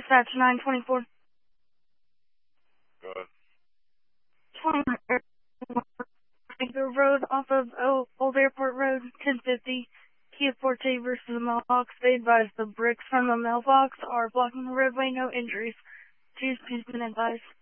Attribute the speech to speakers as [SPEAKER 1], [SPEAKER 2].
[SPEAKER 1] Dispatch 924.
[SPEAKER 2] Go ahead.
[SPEAKER 1] 20 Road off of Old Airport Road, 1050. Kia Forte versus the mailbox. They advise the bricks from the mailbox are blocking the roadway. No injuries. Please been advised.